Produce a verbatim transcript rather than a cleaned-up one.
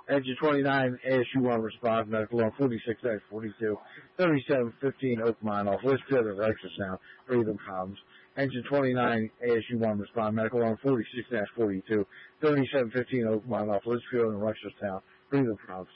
Engine twenty-nine, A S U one respond, medical on forty-six dash forty-two, thirty-seven fifteen Oakmont off Litchfield and Reisterstown, breathing problems. Engine twenty-nine, A S U one respond, medical on forty-six dash forty-two, thirty-seven fifteen Oakmont off Litchfield and Reisterstown, breathing problems.